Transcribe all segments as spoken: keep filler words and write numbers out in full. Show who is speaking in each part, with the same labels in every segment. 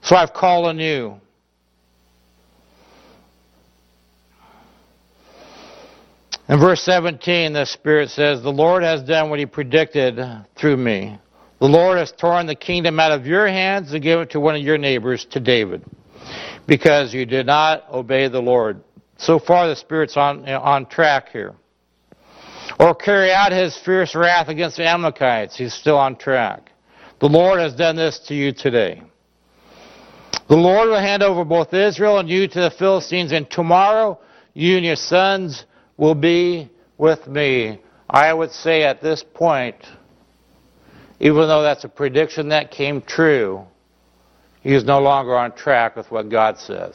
Speaker 1: So I've called on you. In verse seventeen, the Spirit says, the Lord has done what He predicted through me. The Lord has torn the kingdom out of your hands and given it to one of your neighbors, to David, because you did not obey the Lord. So far, the Spirit's on, on track here. Or carry out His fierce wrath against the Amalekites. He's still on track. The Lord has done this to you today. The Lord will hand over both Israel and you to the Philistines, and tomorrow you and your sons will be with me. I would say at this point, even though that's a prediction that came true, he is no longer on track with what God says.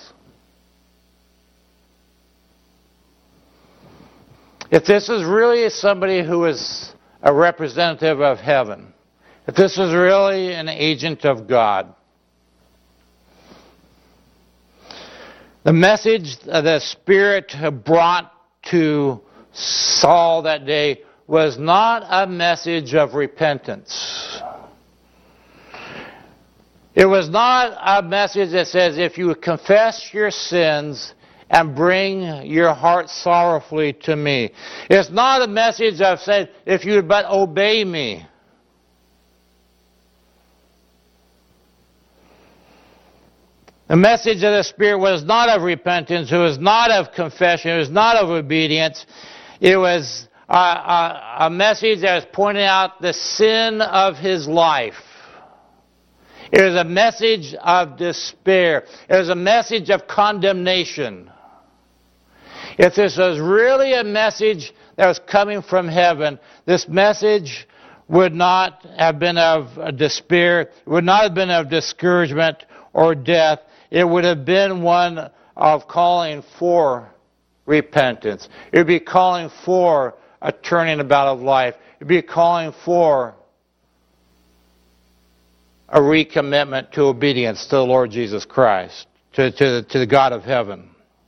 Speaker 1: If this is really somebody who is a representative of heaven, if this is really an agent of God, the message the Spirit brought to Saul that day was not a message of repentance. It was not a message that says, if you confess your sins and bring your heart sorrowfully to me. It's not a message of saying, if you would but obey me. The message of the Spirit was not of repentance. It was not of confession. It was not of obedience. It was a, a, a message that was pointing out the sin of his life. It was a message of despair. It was a message of condemnation. If this was really a message that was coming from heaven, this message would not have been of despair, it would not have been of discouragement or death. It would have been one of calling for repentance. It would be calling for a turning about of life. It would be calling for a recommitment to obedience to the Lord Jesus Christ, to, to, to the God of heaven.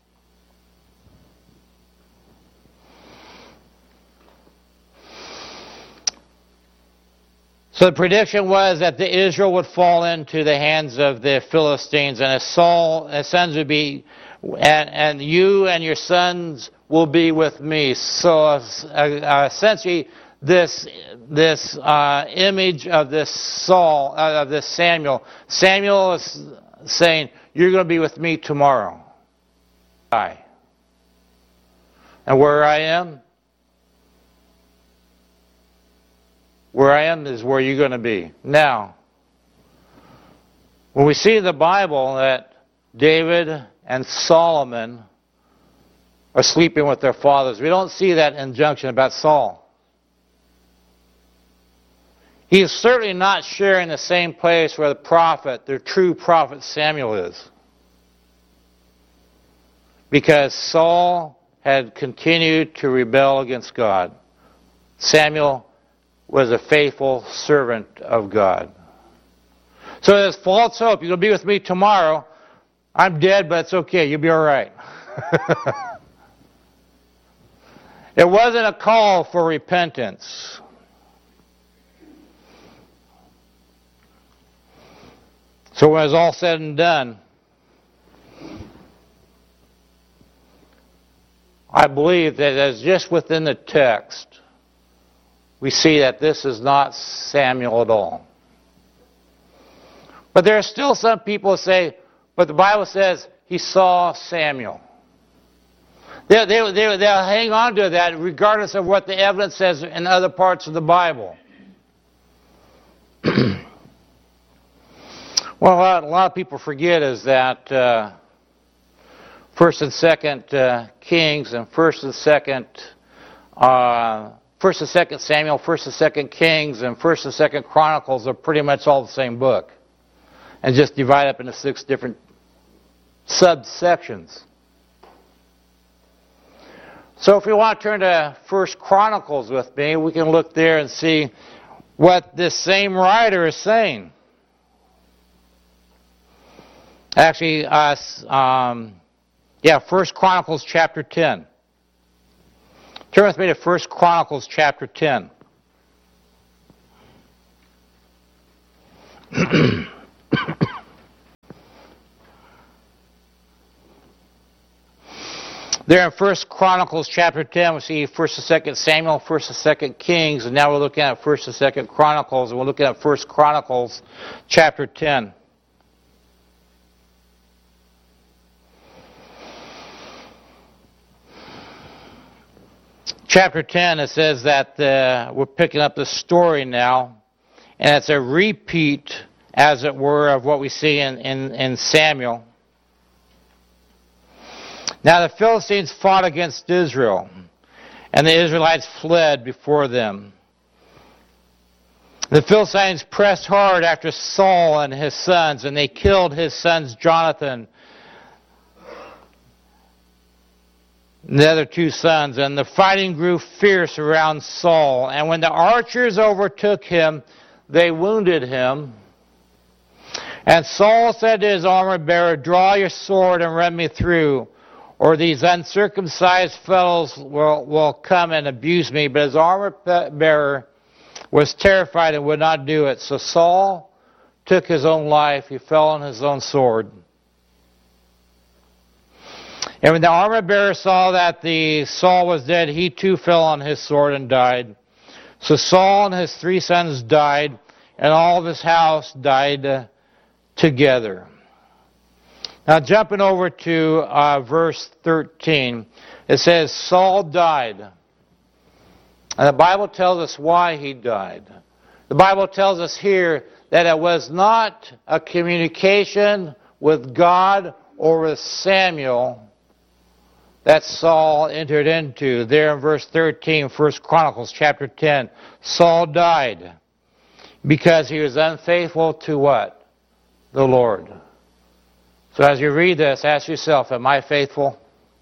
Speaker 1: So the prediction was that the Israel would fall into the hands of the Philistines, and as Saul, his sons would be, and, and you and your sons will be with me. So uh, uh, essentially, this this uh, image of this Saul, uh, of this Samuel, Samuel is saying, "You're going to be with me tomorrow." I. And where I am. Where I am is where you're going to be. Now, when we see in the Bible that David and Solomon are sleeping with their fathers, we don't see that injunction about Saul. He is certainly not sharing the same place where the prophet, the true prophet Samuel is. Because Saul had continued to rebel against God. Samuel was a faithful servant of God. So there's false hope. You'll be with me tomorrow. I'm dead, but it's okay. You'll be all right. It wasn't a call for repentance. So when it was all said and done, I believe that as just within the text, we see that this is not Samuel at all. But there are still some people who say, but the Bible says he saw Samuel. They, they, they, they'll hang on to that regardless of what the evidence says in other parts of the Bible. Well, a lot, a lot of people forget is that uh, First and Second uh, Kings and First and Second uh, First and Second Samuel, First and Second Kings, and First and Second Chronicles are pretty much all the same book, and just divide up into six different subsections. So if we want to turn to First Chronicles with me, we can look there and see what this same writer is saying. Actually, uh, um, yeah, First Chronicles chapter ten. Turn with me to First Chronicles chapter ten. There in First Chronicles chapter ten, we see First and Second Samuel, First and Second Kings, and now we're looking at First and Second Chronicles, and we're looking at First Chronicles chapter ten. Chapter ten, it says that uh, we're picking up the story now, and it's a repeat, as it were, of what we see in, in, in Samuel. Now the Philistines fought against Israel, and the Israelites fled before them. The Philistines pressed hard after Saul and his sons, and they killed his sons Jonathan, and the other two sons, and the fighting grew fierce around Saul. And when the archers overtook him, they wounded him. And Saul said to his armor-bearer, "Draw your sword and run me through, or these uncircumcised fellows will, will come and abuse me." But his armor-bearer was terrified and would not do it. So Saul took his own life. He fell on his own sword. And when the armor-bearer saw that the Saul was dead, he too fell on his sword and died. So Saul and his three sons died, and all of his house died uh, together. Now jumping over to uh, verse thirteen, it says, Saul died. And the Bible tells us why he died. The Bible tells us here that it was not a communication with God or with Samuel that Saul entered into. There in verse thirteen, First Chronicles chapter ten, Saul died because he was unfaithful to what? The Lord. So as you read this, ask yourself, am I faithful?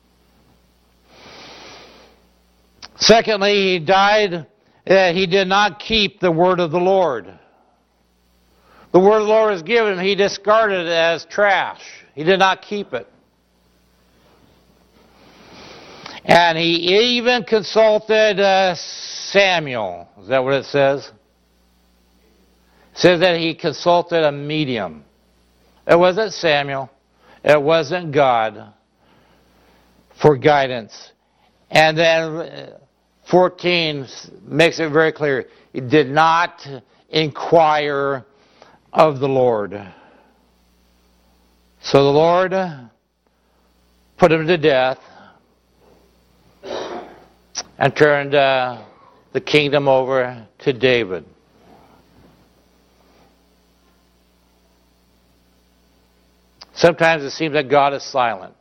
Speaker 1: Secondly, he died, uh, he did not keep the word of the Lord. The word of the Lord was given him, he discarded it as trash. He did not keep it. And he even consulted uh, Samuel. Is that what it says? It says that he consulted a medium. It wasn't Samuel. It wasn't God for guidance. And then fourteen makes it very clear. He did not inquire of the Lord. So the Lord put him to death and turned uh, the kingdom over to David. Sometimes it seems that God is silent.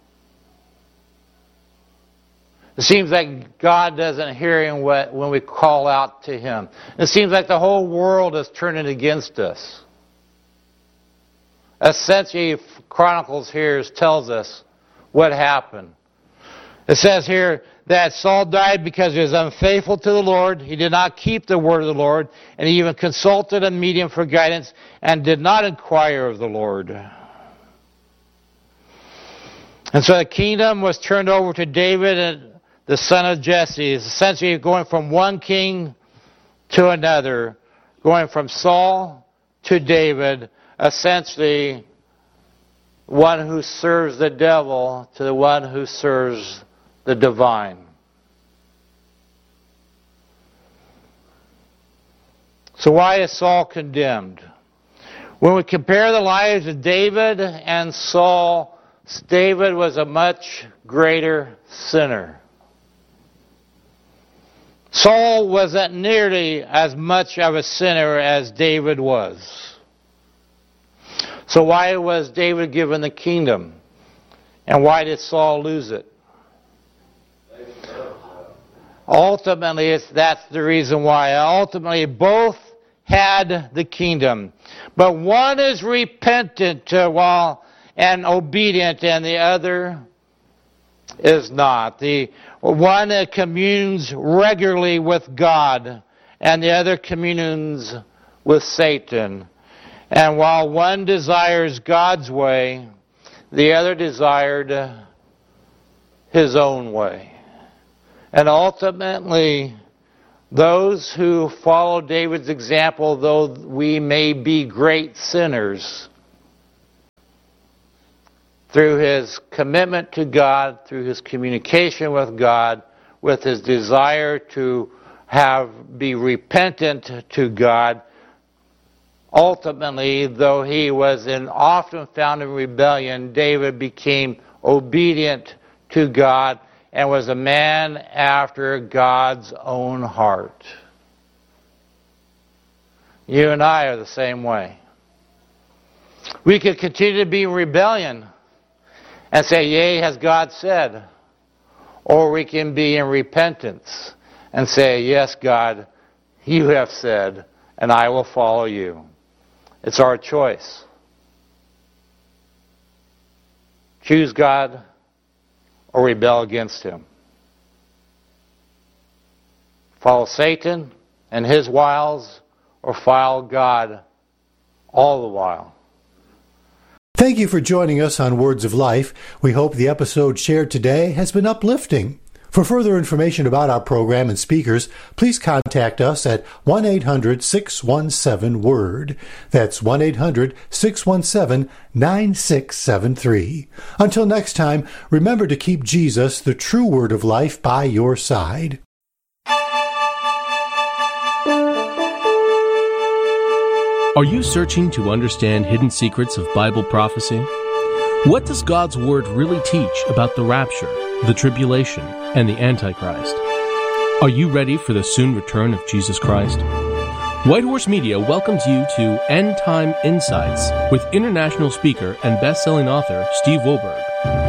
Speaker 1: It seems like God doesn't hear him when we call out to him. It seems like the whole world is turning against us. Essentially, Chronicles here tells us what happened. It says here that Saul died because he was unfaithful to the Lord. He did not keep the word of the Lord, and he even consulted a medium for guidance and did not inquire of the Lord. And so the kingdom was turned over to David, and the son of Jesse. It's essentially going from one king to another, going from Saul to David, essentially one who serves the devil to the one who serves the divine. So why is Saul condemned? When we compare the lives of David and Saul, David was a much greater sinner. Saul wasn't nearly as much of a sinner as David was. So why was David given the kingdom? And why did Saul lose it? Ultimately, it's, that's the reason why. Ultimately, both had the kingdom. But one is repentant uh, while and obedient, and the other is not. The one uh, communes regularly with God, and the other communes with Satan. And while one desires God's way, the other desired his own way. And ultimately, those who follow David's example, though we may be great sinners, through his commitment to God, through his communication with God, with his desire to have be repentant to God. Ultimately, though he was in, often found in rebellion, David became obedient to God and was a man after God's own heart. You and I are the same way. We could continue to be in rebellion and say, yea, has God said? Or we can be in repentance and say, yes, God, you have said, and I will follow you. It's our choice. Choose God or rebel against him. Follow Satan and his wiles, or follow God all the while.
Speaker 2: Thank you for joining us on Words of Life. We hope the episode shared today has been uplifting. For further information about our program and speakers, please contact us at one eight hundred six one seven WORD. That's one eight hundred six one seven nine six seven three. Until next time, remember to keep Jesus, the true Word of Life, by your side.
Speaker 3: Are you searching to understand hidden secrets of Bible prophecy? What does God's Word really teach about the rapture, the tribulation, and the Antichrist? Are you ready for the soon return of Jesus Christ? White Horse Media welcomes you to End Time Insights with international speaker and best-selling author Steve Wohlberg.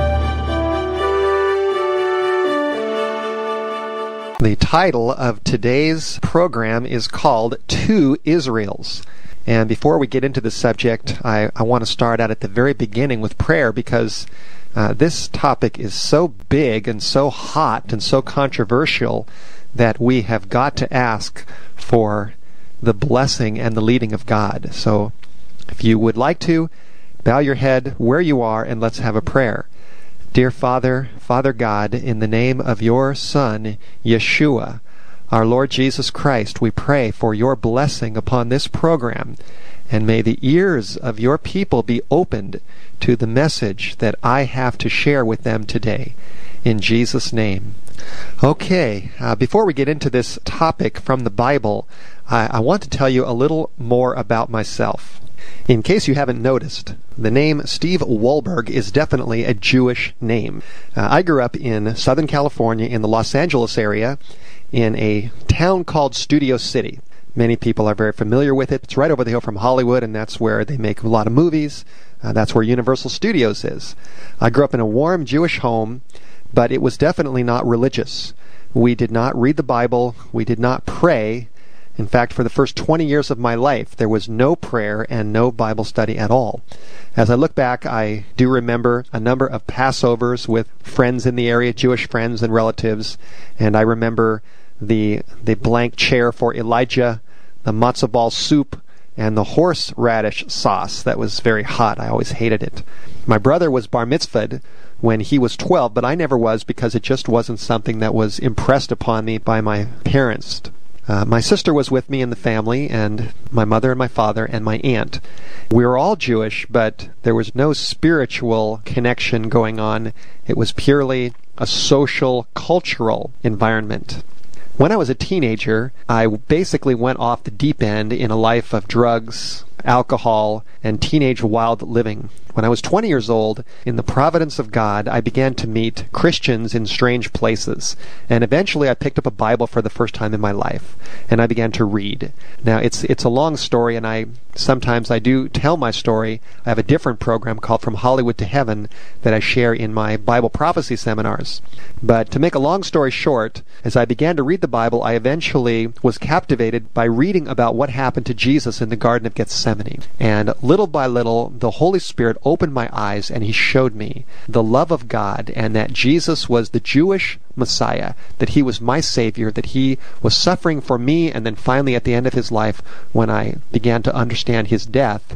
Speaker 4: The title of today's program is called Two Israels. And before we get into the subject, I, I want to start out at the very beginning with prayer, because uh, this topic is so big and so hot and so controversial that we have got to ask for the blessing and the leading of God. So if you would like to, bow your head where you are and let's have a prayer. Dear Father, Father God, in the name of your Son, Yeshua, our Lord Jesus Christ, we pray for your blessing upon this program, and may the ears of your people be opened to the message that I have to share with them today. In Jesus' name. Okay, uh, before we get into this topic from the Bible, I, I want to tell you a little more about myself. In case you haven't noticed, the name Steve Wohlberg is definitely a Jewish name. Uh, I grew up in Southern California in the Los Angeles area, in a town called Studio City. Many people are very familiar with it. It's right over the hill from Hollywood, and that's where they make a lot of movies. Uh, that's where Universal Studios is. I grew up in a warm Jewish home, but it was definitely not religious. We did not read the Bible. We did not pray. In fact, for the first twenty years of my life, there was no prayer and no Bible study at all. As I look back, I do remember a number of Passovers with friends in the area, Jewish friends and relatives, and I remember the the blank chair for Elijah, the matzo ball soup, and the horseradish sauce that was very hot. I always hated it. My brother was bar mitzvahed when he was twelve, but I never was, because it just wasn't something that was impressed upon me by my parents. Uh, my sister was with me in the family, and my mother and my father and my aunt. We were all Jewish, but there was no spiritual connection going on. It was purely a social, cultural environment. When I was a teenager, I basically went off the deep end in a life of drugs, alcohol, and teenage wild living. When I was twenty years old, in the providence of God, I began to meet Christians in strange places. And eventually I picked up a Bible for the first time in my life, and I began to read. Now, it's it's a long story, and I sometimes I do tell my story. I have a different program called From Hollywood to Heaven that I share in my Bible prophecy seminars. But to make a long story short, as I began to read the Bible, I eventually was captivated by reading about what happened to Jesus in the Garden of Gethsemane. And little by little, the Holy Spirit opened my eyes, and he showed me the love of God, and that Jesus was the Jewish Messiah, that he was my Savior, that he was suffering for me, and then finally at the end of his life, when I began to understand his death,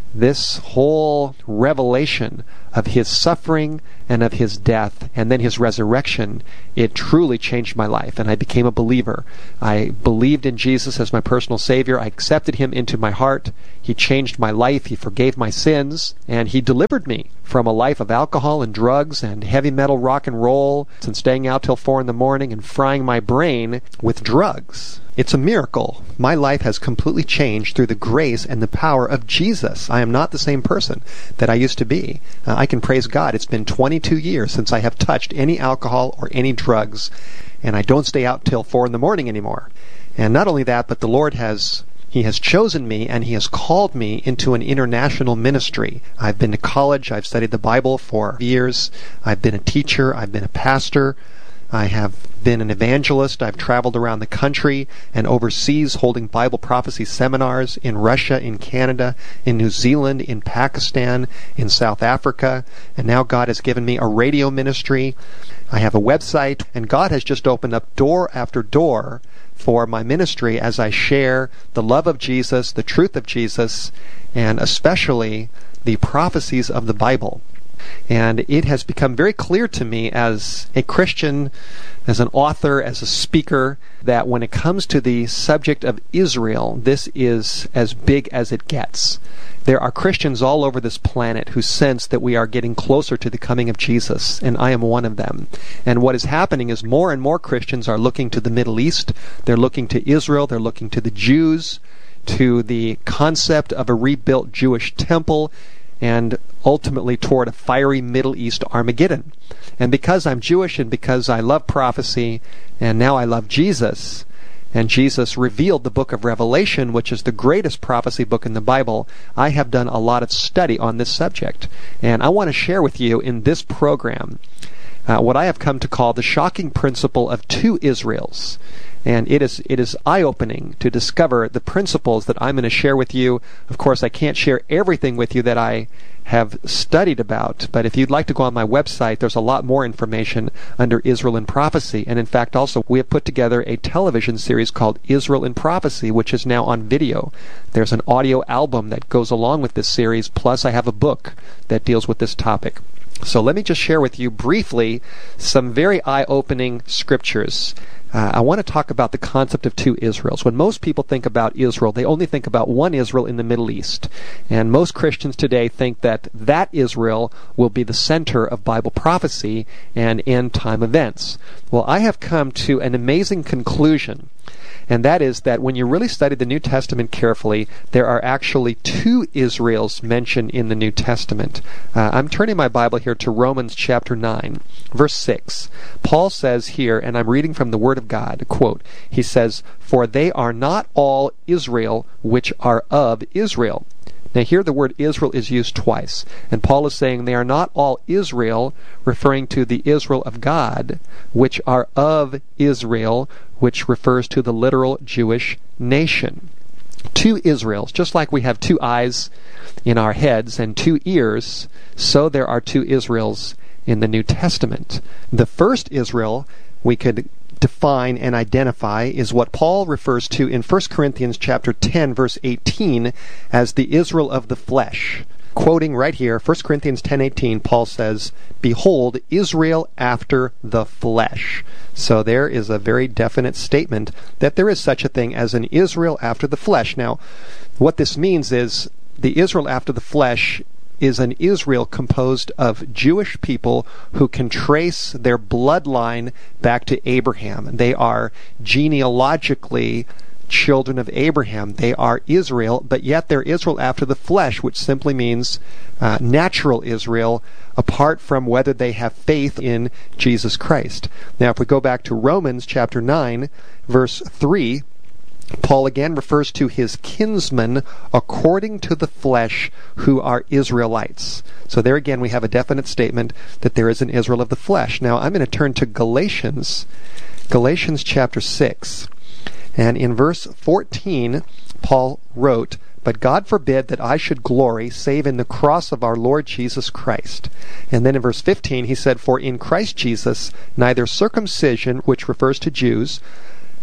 Speaker 4: this whole revelation of his suffering and of his death and then his resurrection, it truly changed my life, and I became a believer. I believed in Jesus as my personal Savior. I accepted him into my heart. He changed my life. He forgave my sins, and he delivered me from a life of alcohol and drugs and heavy metal rock and roll and staying out till four in the morning and frying my brain with drugs. It's a miracle. My life has completely changed through the grace and the power of Jesus. I am not the same person that I used to be. Uh, I can praise God. It's been twenty-two years since I have touched any alcohol or any drugs, and I don't stay out till four in the morning anymore. And not only that, but the Lord has He has chosen me, and He has called me into an international ministry. I've been to college. I've studied the Bible for years. I've been a teacher. I've been a pastor. I have been an evangelist. I've traveled around the country and overseas holding Bible prophecy seminars in Russia, in Canada, in New Zealand, in Pakistan, in South Africa. And now God has given me a radio ministry. I have a website, and God has just opened up door after door for my ministry as I share the love of Jesus, the truth of Jesus, and especially the prophecies of the Bible. And it has become very clear to me as a Christian, as an author, as a speaker, that when it comes to the subject of Israel, this is as big as it gets. There are Christians all over this planet who sense that we are getting closer to the coming of Jesus, and I am one of them. And what is happening is more and more Christians are looking to the Middle East, they're looking to Israel, they're looking to the Jews, to the concept of a rebuilt Jewish temple, and ultimately toward a fiery Middle East Armageddon. And because I'm Jewish and because I love prophecy, and now I love Jesus, and Jesus revealed the book of Revelation, which is the greatest prophecy book in the Bible, I have done a lot of study on this subject. And I want to share with you in this program uh, what I have come to call the shocking principle of two Israels. And it is it is eye-opening to discover the principles that I'm going to share with you. Of course, I can't share everything with you that I have studied about, but if you'd like to go on my website, there's a lot more information under Israel in Prophecy. And in fact, also, we have put together a television series called Israel in Prophecy, which is now on video. There's an audio album that goes along with this series, plus I have a book that deals with this topic. So let me just share with you briefly some very eye-opening scriptures. Uh, I want to talk about the concept of two Israels. When most people think about Israel, they only think about one Israel in the Middle East. And most Christians today think that that Israel will be the center of Bible prophecy and end-time events. Well, I have come to an amazing conclusion, and that is that when you really study the New Testament carefully, there are actually two Israels mentioned in the New Testament. Uh, I'm turning my Bible here to Romans chapter nine, verse six. Paul says here, and I'm reading from the Word of God, quote, he says, "For they are not all Israel which are of Israel." Now here the word Israel is used twice, and Paul is saying they are not all Israel, referring to the Israel of God, which are of Israel, which refers to the literal Jewish nation. Two Israels, just like we have two eyes in our heads and two ears, so there are two Israels in the New Testament. The first Israel we could define and identify is what Paul refers to in First Corinthians chapter ten, verse eighteen, as the Israel of the flesh. Quoting right here, First Corinthians ten eighteen, Paul says, "Behold, Israel after the flesh." So there is a very definite statement that there is such a thing as an Israel after the flesh. Now, what this means is the Israel after the flesh is an Israel composed of Jewish people who can trace their bloodline back to Abraham. They are genealogically children of Abraham. They are Israel, but yet they're Israel after the flesh, which simply means uh, natural Israel, apart from whether they have faith in Jesus Christ. Now, if we go back to Romans chapter nine, verse three, Paul again refers to his kinsmen according to the flesh who are Israelites. So there again we have a definite statement that there is an Israel of the flesh. Now I'm going to turn to Galatians, Galatians chapter six. And in verse fourteen, Paul wrote, "But God forbid that I should glory save in the cross of our Lord Jesus Christ." And then in verse fifteen he said, "For in Christ Jesus neither circumcision," which refers to Jews,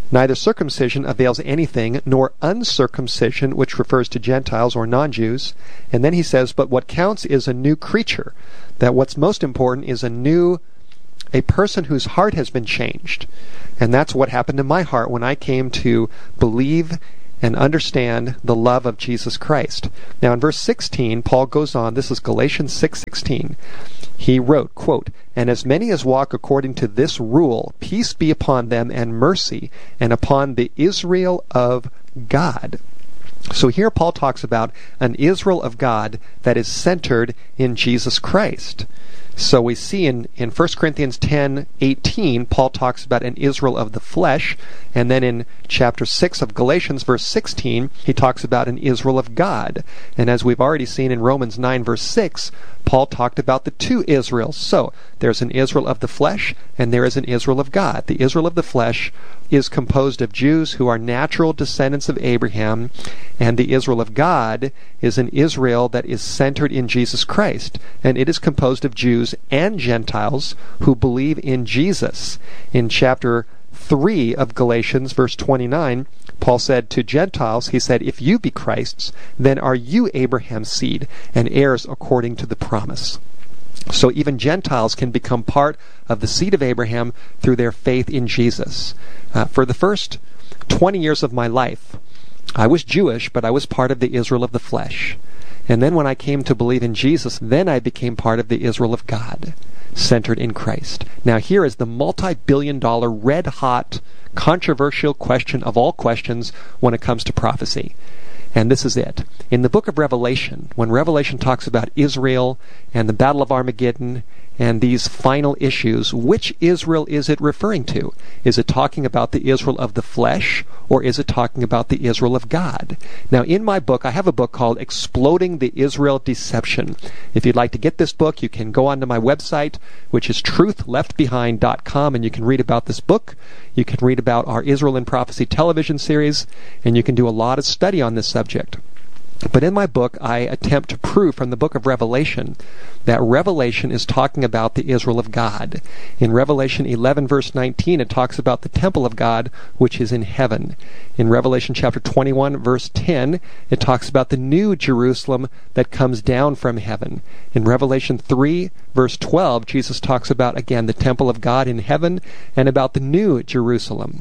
Speaker 4: Neither circumcision avails anything, nor uncircumcision, which refers to Gentiles or non-Jews. And then he says, but what counts is a new creature. That what's most important is a new, a person whose heart has been changed. And that's what happened in my heart when I came to believe and understand the love of Jesus Christ. Now in verse sixteen, Paul goes on, this is Galatians six sixteen. He wrote, quote, and as many as walk according to this rule, peace be upon them and mercy, and upon the Israel of God. So here Paul talks about an Israel of God that is centered in Jesus Christ. So we see in, in First Corinthians ten eighteen, Paul talks about an Israel of the flesh, and then in chapter six of Galatians, verse sixteen, he talks about an Israel of God. And as we've already seen in Romans nine, verse six, Paul talked about the two Israels. So there's an Israel of the flesh, and there is an Israel of God. The Israel of the flesh is composed of Jews who are natural descendants of Abraham, and the Israel of God is an Israel that is centered in Jesus Christ, and it is composed of Jews and Gentiles who believe in Jesus. In chapter three of Galatians, verse twenty-nine, Paul said to Gentiles, he said, if you be Christ's, then are you Abraham's seed and heirs according to the promise. So even Gentiles can become part of the seed of Abraham through their faith in Jesus. Uh, for the first twenty years of my life, I was Jewish, but I was part of the Israel of the flesh. And then when I came to believe in Jesus, then I became part of the Israel of God, centered in Christ. Now here is the multi-billion dollar, red-hot, controversial question of all questions when it comes to prophecy. And this is it. In the book of Revelation, when Revelation talks about Israel and the Battle of Armageddon and these final issues, which Israel is it referring to? Is it talking about the Israel of the flesh, or is it talking about the Israel of God? Now, in my book, I have a book called Exploding the Israel Deception. If you'd like to get this book, you can go onto my website, which is truth left behind dot com, and you can read about this book. You can read about our Israel in Prophecy television series, and you can do a lot of study on this subject. But in my book, I attempt to prove from the book of Revelation that Revelation is talking about the Israel of God. In Revelation eleven, verse nineteen, it talks about the temple of God, which is in heaven. In Revelation chapter twenty-one, verse ten, it talks about the new Jerusalem that comes down from heaven. In Revelation three, verse twelve, Jesus talks about, again, the temple of God in heaven and about the new Jerusalem.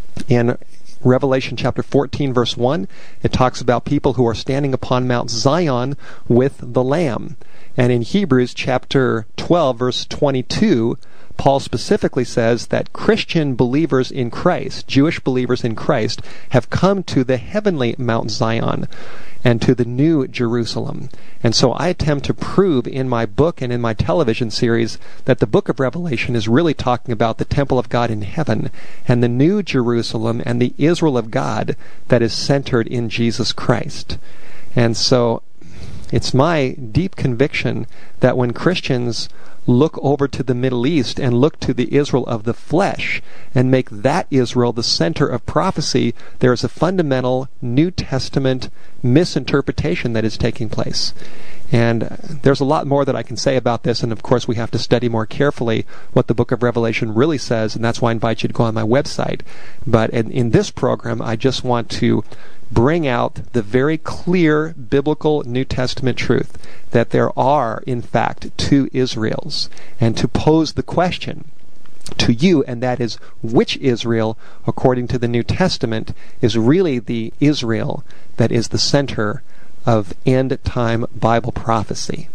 Speaker 4: In Revelation chapter fourteen, verse one, it talks about people who are standing upon Mount Zion with the Lamb. And in Hebrews chapter twelve, verse twenty-two, Paul specifically says that Christian believers in Christ, Jewish believers in Christ, have come to the heavenly Mount Zion and to the new Jerusalem. And so I attempt to prove in my book and in my television series that the book of Revelation is really talking about the temple of God in heaven and the new Jerusalem and the Israel of God that is centered in Jesus Christ. And so it's my deep conviction that when Christians look over to the Middle East and look to the Israel of the flesh and make that Israel the center of prophecy, there is a fundamental New Testament misinterpretation that is taking place. And there's a lot more that I can say about this, and of course we have to study more carefully what the book of Revelation really says, and that's why I invite you to go on my website. But in, in this program, I just want to bring out the very clear biblical New Testament truth that there are, in fact, two Israels, and to pose the question to you, and that is, which Israel, according to the New Testament, is really the Israel that is the center of end-time Bible prophecy.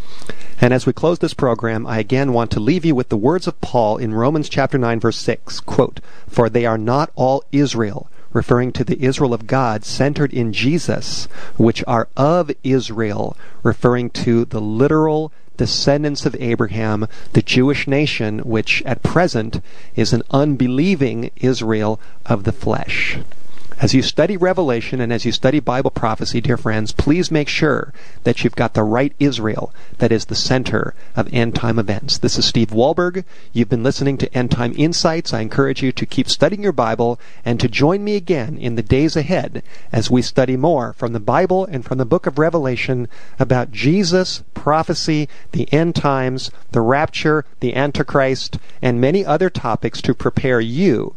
Speaker 4: And as we close this program, I again want to leave you with the words of Paul in Romans chapter nine, verse six, quote, "For they are not all Israel," referring to the Israel of God centered in Jesus, which are of Israel, referring to the literal descendants of Abraham, the Jewish nation, which at present is an unbelieving Israel of the flesh. As you study Revelation and as you study Bible prophecy, dear friends, please make sure that you've got the right Israel that is the center of end-time events. This is Steve Wahlberg. You've been listening to End Time Insights. I encourage you to keep studying your Bible and to join me again in the days ahead as we study more from the Bible and from the book of Revelation about Jesus, prophecy, the end times, the rapture, the Antichrist, and many other topics to prepare you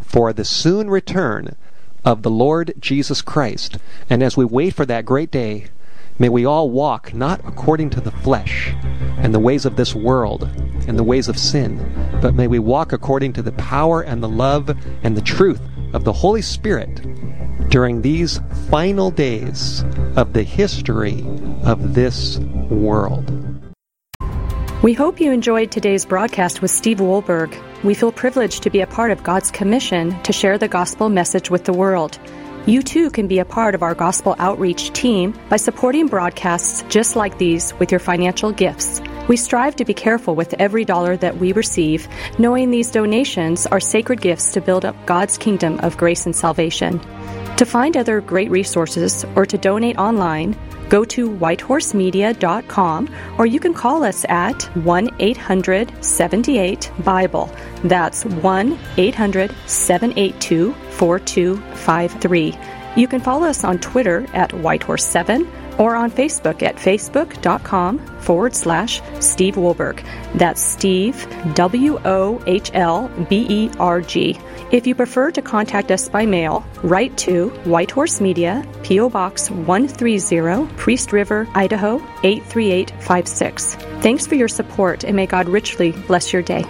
Speaker 4: for the soon return of the Lord Jesus Christ. And as we wait for that great day, may we all walk not according to the flesh and the ways of this world and the ways of sin, but may we walk according to the power and the love and the truth of the Holy Spirit during these final days of the history of this world.
Speaker 5: We hope you enjoyed today's broadcast with Steve Wohlberg. We feel privileged to be a part of God's commission to share the gospel message with the world. You too can be a part of our gospel outreach team by supporting broadcasts just like these with your financial gifts. We strive to be careful with every dollar that we receive, knowing these donations are sacred gifts to build up God's kingdom of grace and salvation. To find other great resources or to donate online, go to whitehorse media dot com, or you can call us at one eight hundred seven eight Bible. That's one eight hundred seven eight two four two five three. You can follow us on Twitter at whitehorse seven or on Facebook at facebook.com forward slash Steve Wohlberg. That's Steve, W O H L B E R G. If you prefer to contact us by mail, write to Whitehorse Media, P O Box one thirty, Priest River, Idaho eight three eight five six. Thanks for your support, and may God richly bless your day.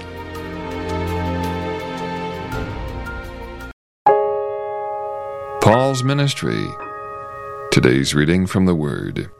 Speaker 6: Paul's Ministry. Today's reading from the Word.